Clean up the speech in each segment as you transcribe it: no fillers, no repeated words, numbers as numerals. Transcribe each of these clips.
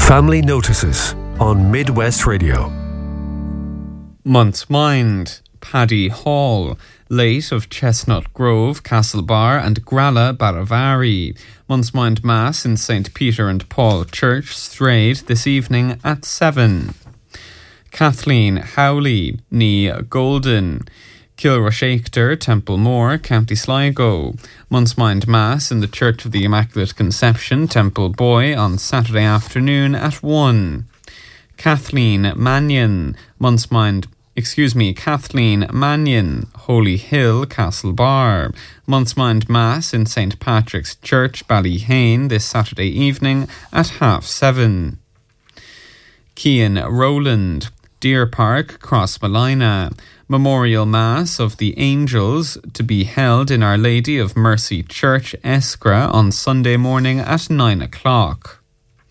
Family Notices on Midwest Radio. Month's Mind, Paddy Hall, late of Chestnut Grove, Castlebar and Gralla Baravari. Month's Mind Mass in St. Peter and Paul Church, Strayed, this evening at 7. Kathleen Howley, ní Golden, Kilrashachter, Templemore, County Sligo. Month's Mind Mass in the Church of the Immaculate Conception, Temple Boy, on Saturday afternoon at 1. Kathleen Mannion, Kathleen Mannion, Holy Hill, Castlebar. Month's Mind Mass in St. Patrick's Church, Ballyhane, this Saturday evening at 7:30. Cian Rowland, Deer Park, Crossmolina. Memorial Mass of the Angels to be held in Our Lady of Mercy Church, Eskra, on Sunday morning at 9 o'clock.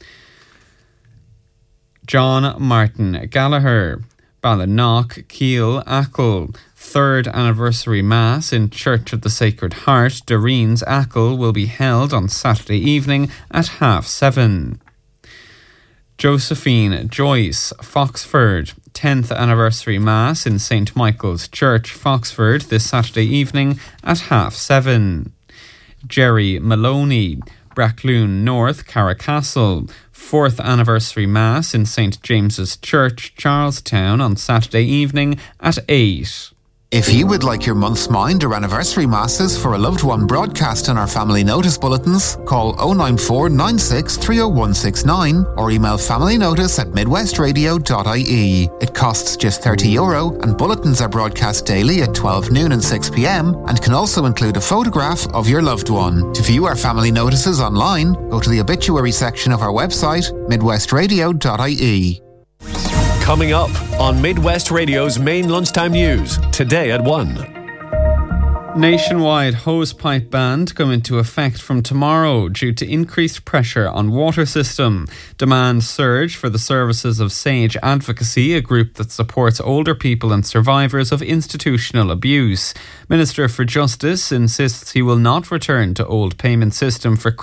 John Martin Gallagher, Ballinlough, Keel, Achill. 3rd anniversary Mass in Church of the Sacred Heart, Doreen's, Achill, will be held on Saturday evening at 7:30. Josephine Joyce, Foxford. 10th anniversary Mass in St. Michael's Church, Foxford, this Saturday evening at 7:30. Jerry Maloney, Brackloon North, Carracastle. 4th anniversary Mass in St. James's Church, Charlestown, on Saturday evening at 8. If you would like your month's mind or anniversary masses for a loved one broadcast in our family notice bulletins, call 094 96 30169 or email familynotice@midwestradio.ie. It costs just €30 and bulletins are broadcast daily at 12 noon and 6 p.m. and can also include a photograph of your loved one. To view our family notices online, go to the obituary section of our website, midwestradio.ie. Coming up on Midwest Radio's main lunchtime news, today at 1. Nationwide hosepipe ban to come into effect from tomorrow due to increased pressure on water system. Demand surge for the services of Sage Advocacy, a group that supports older people and survivors of institutional abuse. Minister for Justice insists he will not return to old payment system for